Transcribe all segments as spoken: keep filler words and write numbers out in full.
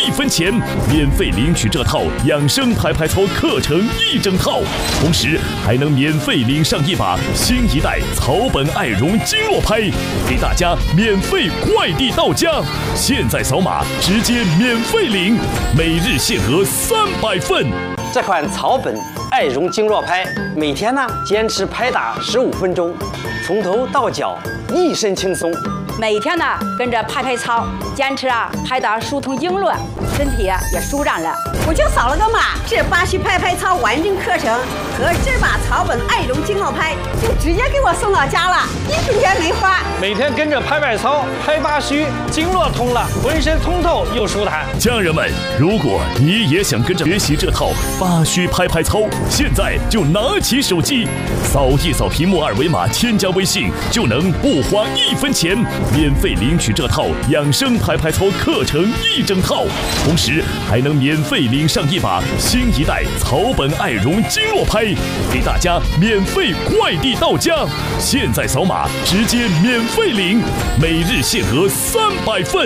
一分钱，免费领取这套养生拍拍操课程一整套，同时还能免费领上一把新一代草本爱绒经络拍，给大家免费快递到家。现在扫码直接免费领，每日限额三百份。 这款草本爱绒经络拍，每天呢坚持拍打十五分钟，从头到脚一身轻松。 每天呢跟着拍拍操，坚持啊拍打疏通经络，身体啊也舒展了。 我就扫了个码，这巴西拍拍操完整课程和这把草本爱绒经络拍就直接给我送到家了，一分钱没花。 每天跟着拍拍操，拍八虚，经络通了，浑身通透又舒坦。 家人们，如果你也想跟着学习这套八虚拍拍操，现在就拿起手机，扫一扫屏幕二维码，添加微信，就能不花一分钱，免费领取这套养生拍拍操课程一整套，同时还能免费领上一把新一代草本爱绒经络拍，给大家免费快递到家。现在扫码直接免费领，每日限额三百份。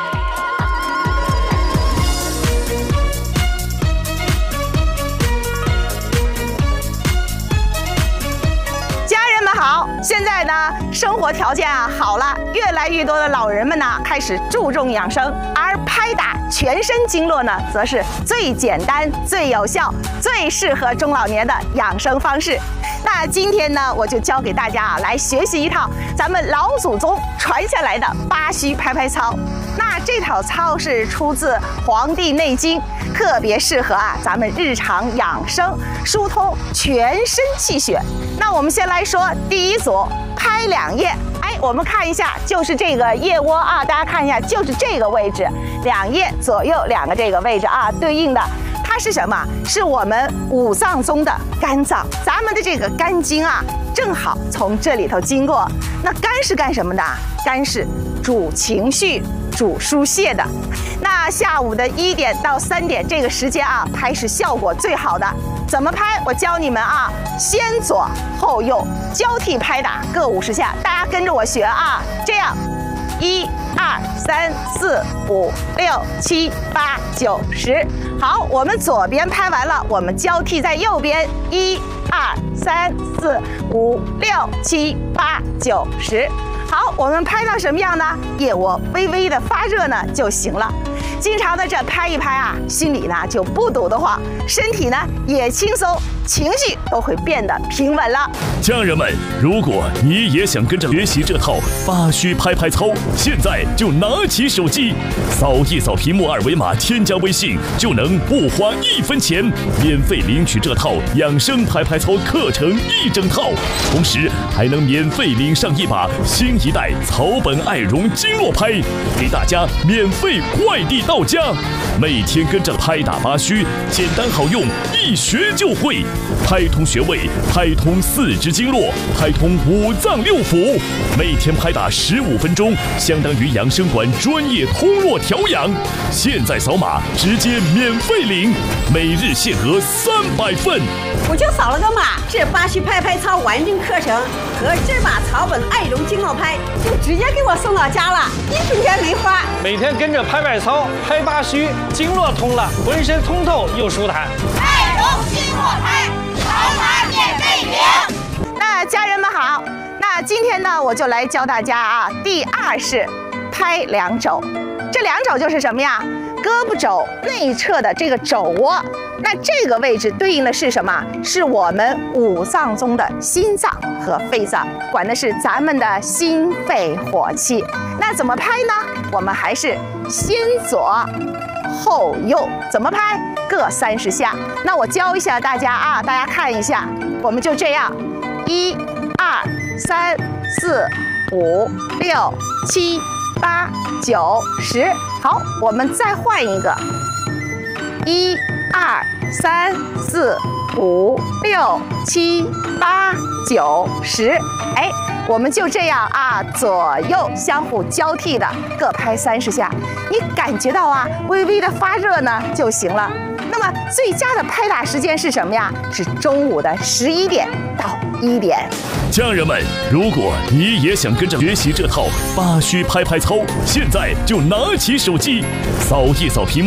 好，现在呢，生活条件啊好了，越来越多的老人们呢开始注重养生，而拍打全身经络呢，则是最简单、最有效、最适合中老年的养生方式。那今天呢，我就教给大家啊，来学习一套咱们老祖宗传下来的巴虚拍拍操。那这套操是出自《黄帝内经》，特别适合啊咱们日常养生，疏通全身气血。那我们先来说第一组，拍两腋。哎，我们看一下，就是这个腋窝啊，大家看一下，就是这个位置，两腋左右两个这个位置啊，对应的。它是什么？是我们五脏中的肝脏，咱们的这个肝经啊，正好从这里头经过。那肝是干什么的？肝是主情绪、主疏泄的。那下午的一点到三点这个时间啊，拍是效果最好的。怎么拍？我教你们啊，先左后右交替拍打，各五十下，大家跟着我学啊，这样。一二三四五六七八九十，好，我们左边拍完了，我们交替在右边，一二三四五六七八九十，好，我们拍到什么样呢？腋窝微微的发热呢就行了。经常的这拍一拍啊，心里呢就不堵得慌，身体呢也轻松，情绪都会变得平稳了。 家人们，如果你也想跟着学习这套巴虚拍拍操，现在就拿起手机，扫一扫屏幕二维码，添加微信，就能不花一分钱，免费领取这套养生拍拍操课程一整套，同时还能免费领上一把新一代草本爱绒经络拍，给大家免费快递到家。每天跟着拍打八虚，简单好用，一学就会，拍通穴位，拍通四肢经络，拍通五脏六腑。每天拍打十五分钟，相当于养生馆专业通络调养。现在扫码直接免费领，每日限额三百份。 我就扫了个码，这巴西拍拍操完整课程和这把草本爱绒经络拍就直接给我送到家了，一分钱没花。 每天跟着拍拍操，拍八虚，经络通了，浑身通透又舒坦。 爱绒经络拍，扫码免费领。 那家人们好，那今天呢，我就来教大家啊，第二式拍两肘。这两肘就是什么呀？胳膊肘内侧的这个肘窝，那这个位置对应的是什么？是我们五脏中的心脏和肺脏，管的是咱们的心肺火气。那怎么拍呢？我们还是先左后右，怎么拍？各三十下。那我教一下大家啊，大家看一下，我们就这样，一、二、三、四、五、六、七、八、九、十。好，我们再换一个，一、二、三、四、五、六、七、八、九、十。哎，我们就这样啊，左右相互交替的各拍三十下。你感觉到啊，微微的发热呢就行了。那么最佳的拍打时间是什么呀？是中午的十一点到一点。 家人们，如果你也想跟着学习这套巴虚拍拍操，现在就拿起手机，扫一扫屏幕。